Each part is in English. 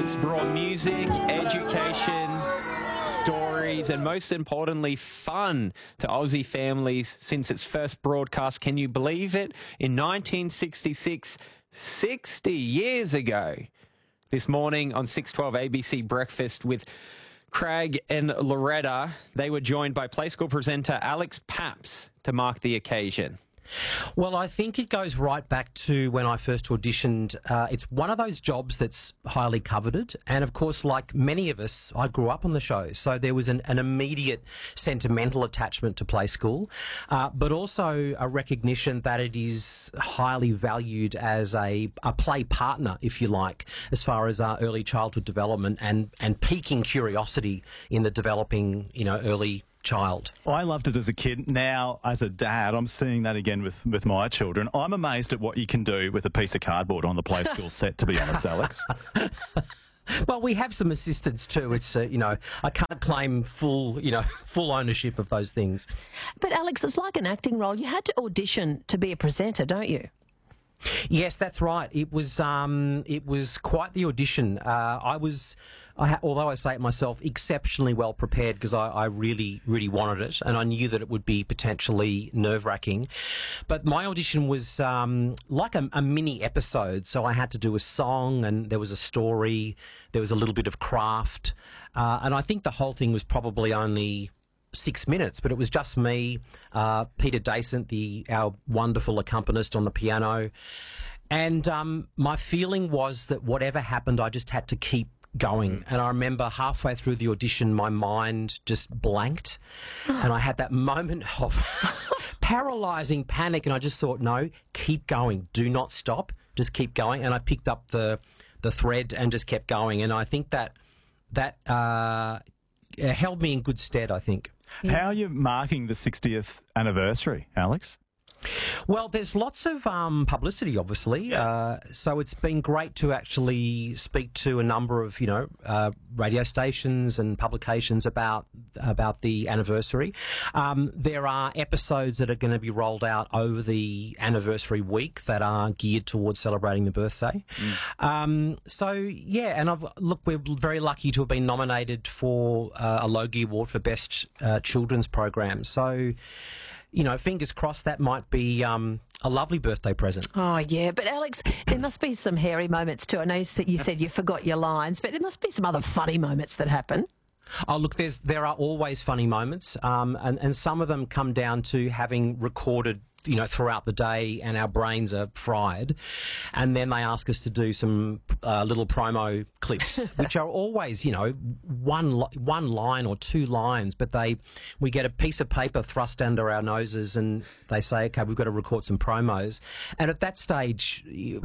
It's brought music, education, stories, and most importantly, fun to Aussie families since its first broadcast. Can you believe it? In 1966, 60 years ago. This morning on 612 ABC Breakfast with Craig and Loretta, they were joined by Play School presenter Alex Paps to mark the occasion. Well, I think it goes right back to when I first auditioned. It's one of those jobs that's highly coveted. And, of course, like many of us, I grew up on the show. So there was an immediate sentimental attachment to Play School, but also a recognition that it is highly valued as a play partner, if you like, as far as our early childhood development and piquing curiosity in the developing, early child. I loved it as a kid. Now, as a dad, I'm seeing that again with my children. I'm amazed at what you can do with a piece of cardboard on the Play School set, to be honest, Alex. Well, we have some assistance too. It's, I can't claim full ownership of those things. But Alex, it's like an acting role. You had to audition to be a presenter, don't you? Yes, that's right. It was quite the audition. Although I say it myself, exceptionally well prepared because I really, really wanted it, and I knew that it would be potentially nerve-wracking. But my audition was like a mini episode, so I had to do a song, and there was a story, there was a little bit of craft, and I think the whole thing was probably only 6 minutes, but it was just me, Peter Dacent, our wonderful accompanist on the piano, and my feeling was that whatever happened, I just had to keep going. And I remember halfway through the audition, my mind just blanked, and I had that moment of paralysing panic, and I just thought, no, keep going, do not stop, just keep going. And I picked up the thread and just kept going, and I think that held me in good stead, I think. Yeah. How are you marking the 60th anniversary, Alex? Well, there's lots of publicity, obviously. Yeah. So it's been great to actually speak to a number of, radio stations and publications about the anniversary. There are episodes that are going to be rolled out over the anniversary week that are geared towards celebrating the birthday. And we're very lucky to have been nominated for a Logie Award for Best Children's Program. So, fingers crossed that might be a lovely birthday present. Oh, yeah. But, Alex, there must be some hairy moments too. I know you said you forgot your lines, but there must be some other funny moments that happen. Oh, look, there are always funny moments, and some of them come down to having recorded throughout the day, and our brains are fried, and then they ask us to do some little promo clips, which are always, one line or two lines, but we get a piece of paper thrust under our noses, and they say, okay, we've got to record some promos, and at that stage, we've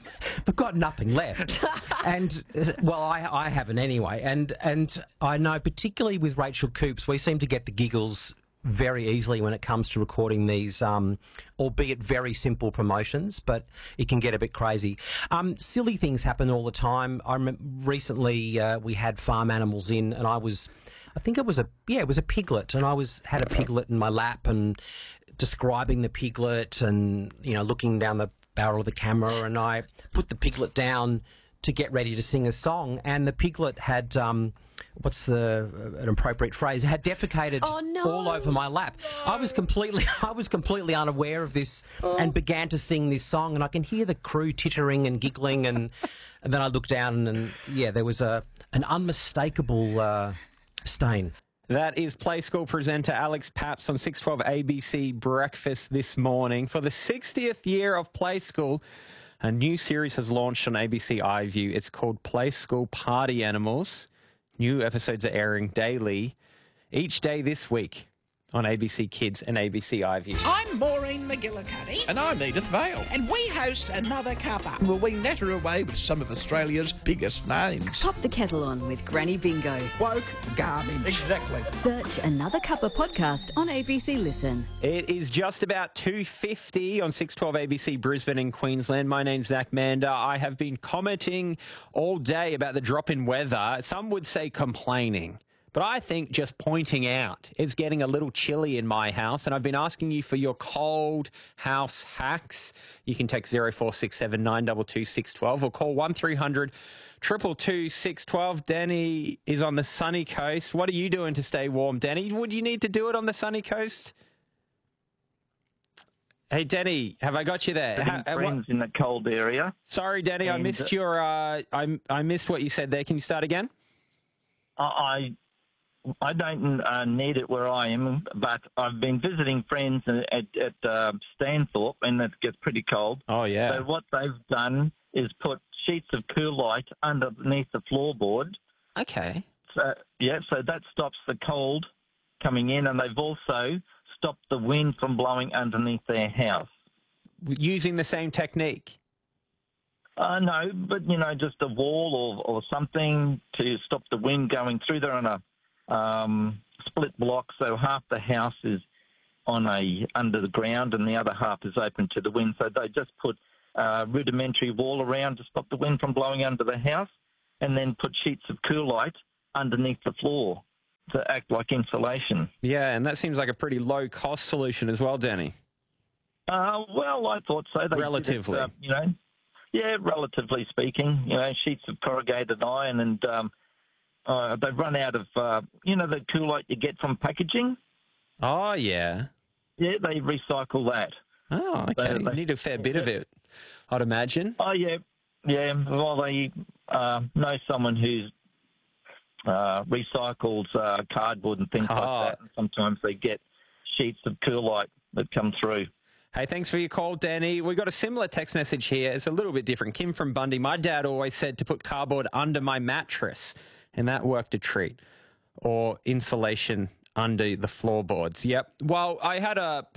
got nothing left. And, well, I haven't anyway, and I know particularly with Rachel Coops, we seem to get the giggles very easily when it comes to recording these, albeit very simple promotions, but it can get a bit crazy. Silly things happen all the time. I remember recently we had farm animals in, and I think it was a piglet, and I had a piglet in my lap and describing the piglet and, looking down the barrel of the camera, and I put the piglet down to get ready to sing a song, and the piglet had, what's an appropriate phrase, had defecated all over my lap. No. I was completely unaware of this and began to sing this song, and I can hear the crew tittering and giggling, and then I looked down and there was an unmistakable stain. That is Play School presenter Alex Paps on 612 ABC Breakfast this morning. For the 60th year of Play School, a new series has launched on ABC iView. It's called Play School Party Animals. New episodes are airing daily, each day this week on ABC Kids and ABC iView. I'm Maureen McGillicuddy. And I'm Edith Vale. And we host Another Cuppa. Well, we natter away with some of Australia's biggest names. Pop the kettle on with Granny Bingo. Woke garbage. Exactly. Search Another Cuppa podcast on ABC Listen. It is just about 2:50 on 612 ABC Brisbane in Queensland. My name's Zach Mander. I have been commenting all day about the drop in weather. Some would say complaining. But I think just pointing out it's getting a little chilly in my house, and I've been asking you for your cold house hacks. You can text 0467 922 612 or call 1300 222 612. Danny is on the sunny coast. What are you doing to stay warm, Danny? Would you need to do it on the sunny coast? Hey, Danny, have I got you there? Friends in the cold area. Sorry, Danny, I missed your. I missed what you said there. Can you start again? I don't need it where I am, but I've been visiting friends at Stanthorpe, and it gets pretty cold. Oh, yeah. So what they've done is put sheets of Coolite underneath the floorboard. Okay. So that stops the cold coming in, and they've also stopped the wind from blowing underneath their house. Using the same technique? No, but, just a wall or something to stop the wind going through. They're on a split block, so half the house is under the ground and the other half is open to the wind. So they just put a rudimentary wall around to stop the wind from blowing under the house, and then put sheets of Coolite underneath the floor to act like insulation. Yeah, and that seems like a pretty low-cost solution as well, Danny. Well, I thought so. Relatively. Relatively speaking. Sheets of corrugated iron, and they've run out of, the Coolite you get from packaging. Oh, yeah. Yeah, they recycle that. Oh, okay. You need a fair bit of it, I'd imagine. Oh, yeah. Yeah, well, they know someone who's recycles cardboard and things like that. And sometimes they get sheets of Coolite that come through. Hey, thanks for your call, Danny. We got a similar text message here. It's a little bit different. Kim from Bundy. My dad always said to put cardboard under my mattress, and that worked a treat. Or insulation under the floorboards. Yep. Well, I had a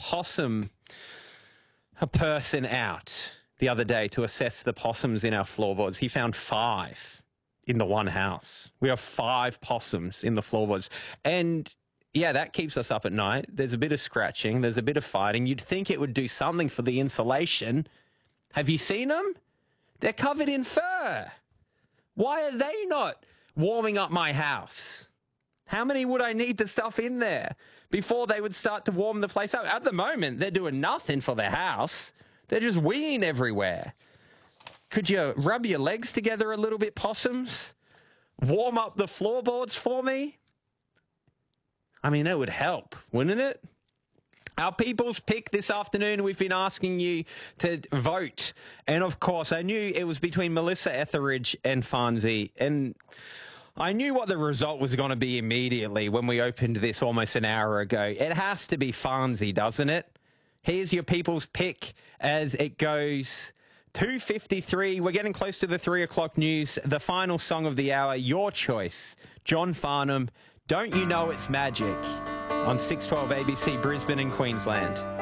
person out the other day to assess the possums in our floorboards. He found 5 in the one house. We have 5 possums in the floorboards. And yeah, that keeps us up at night. There's a bit of scratching. There's a bit of fighting. You'd think it would do something for the insulation. Have you seen them? They're covered in fur. Why are they not warming up my house? How many would I need to stuff in there before they would start to warm the place up? At the moment, they're doing nothing for their house. They're just weeing everywhere. Could you rub your legs together a little bit, possums? Warm up the floorboards for me? I mean, that would help, wouldn't it? Our People's Pick this afternoon, we've been asking you to vote. And, of course, I knew it was between Melissa Etheridge and Farnsey. And I knew what the result was going to be immediately when we opened this almost an hour ago. It has to be Farnsey, doesn't it? Here's your People's Pick as it goes 2:53. We're getting close to the 3 o'clock news. The final song of the hour, your choice. John Farnham, Don't You Know It's Magic, on 612 ABC Brisbane and Queensland.